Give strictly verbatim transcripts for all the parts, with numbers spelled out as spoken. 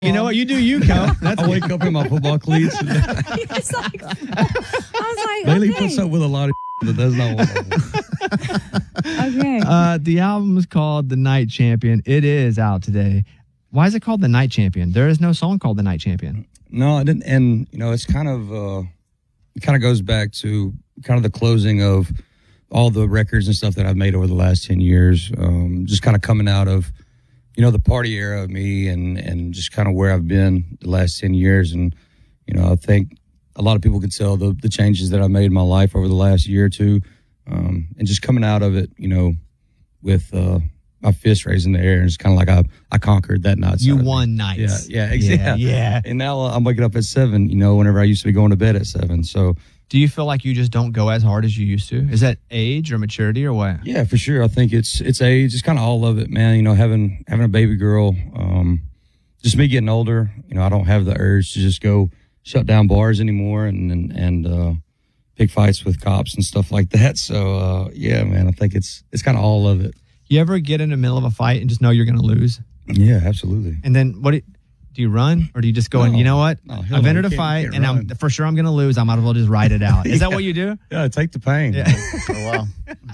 You know what? You do you, Cal. That's I wake up in my football cleats. It's like, I was like, Bailey okay. puts up with a lot of that does not want to. Okay. Uh, the album is called The Night Champion. It is out today. Why is it called The Night Champion? There is no song called The Night Champion. No, I didn't. And, you know, it's kind of, uh, it kind of goes back to kind of the closing of all the records and stuff that I've made over the last ten years. Um, just kind of coming out of, you know, the party era of me and, and just kind of where I've been the last ten years. And, you know, I think a lot of people could tell the, the changes that I've made in my life over the last year or two. Um, and just coming out of it, you know, with uh, my fist raised in the air, and it's kind of like I, I conquered that night. You won nights. Yeah, yeah, exactly. Yeah, yeah. And now I'm waking up at seven, you know, whenever I used to be going to bed at seven. So, do you feel like you just don't go as hard as you used to? Is that age or maturity or what? Yeah, for sure. I think it's it's age. It's kind of all of it, man. You know, having having a baby girl, um, just me getting older. You know, I don't have the urge to just go shut down bars anymore and and, and uh, pick fights with cops and stuff like that. So, uh, yeah, man, I think it's it's kind of all of it. You ever get in the middle of a fight and just know you're going to lose? Yeah, absolutely. And then what do you, do you run or do you just go no, and, you know what? No, I've entered no, a fight can't and I'm for sure I'm going to lose. I might as well just ride it out. Is yeah. that what you do? Yeah, take the pain. Yeah. Oh, wow.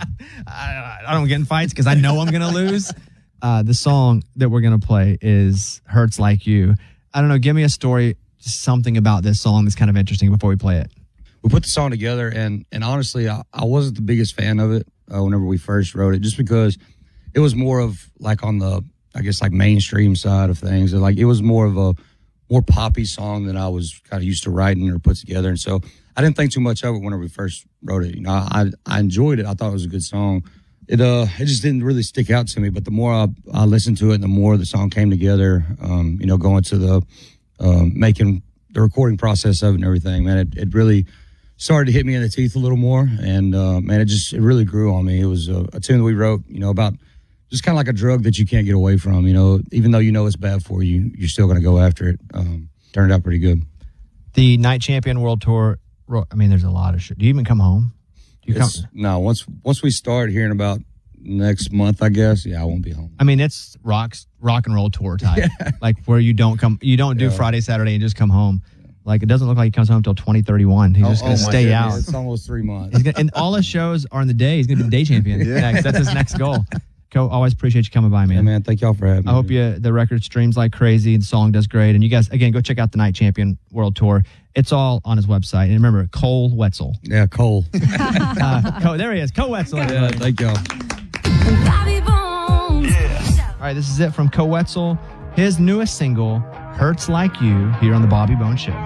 I, I don't get in fights because I know I'm going to lose. Uh, the song that we're going to play is Hurts Like You. I don't know. Give me a story, just something about this song that's kind of interesting before we play it. We put the song together, and and honestly, I, I wasn't the biggest fan of it uh, whenever we first wrote it, just because it was more of like on the, I guess, like mainstream side of things. And like it was more of a more poppy song than I was kind of used to writing or put together. And so I didn't think too much of it whenever we first wrote it. You know, I I enjoyed it. I thought it was a good song. It uh it just didn't really stick out to me. But the more I, I listened to it, and the more the song came together, um, you know, going to the um, making the recording process of it and everything, man, it, it really started to hit me in the teeth a little more. And uh, man, it just it really grew on me. It was a, a tune that we wrote, you know, about just kind of like a drug that you can't get away from. You know, even though you know it's bad for you, you're still going to go after it. Um, turned out pretty good. The Night Champion World Tour. I mean, there's a lot of shit. Do you even come home? Do you come? No, once once we start here in about next month, I guess. Yeah, I won't be home. I mean, it's rocks rock and roll tour type, yeah. Like where you don't come, you don't do yeah. Friday, Saturday, and just come home. Yeah. Like it doesn't look like he comes home until twenty thirty-one. He's oh, just gonna oh stay out. It's almost three months. He's gonna, and all his shows are in the day. He's gonna be the day champion yeah. next. That's his next goal. Co, always appreciate you coming by, man. Yeah, man, thank y'all for having me. I hope you the record streams like crazy. The song does great, and you guys again go check out the Night Champion World Tour. It's all on his website. And remember, Cole Wetzel. Yeah, Cole. uh, Cole there he is, Cole Wetzel. Yeah, thank y'all. Yeah. All right, this is it from Cole Wetzel. His newest single, "Hurts Like You," here on the Bobby Bones Show.